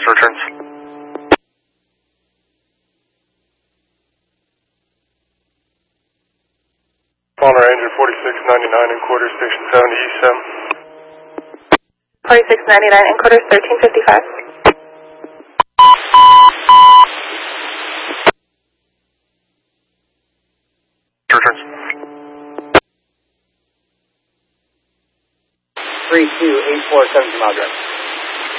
returns. Fauna Ranger 4699 in quarter station 70 East 7. 4699 in quarters 1355. Returns. 3284 17 mile drive.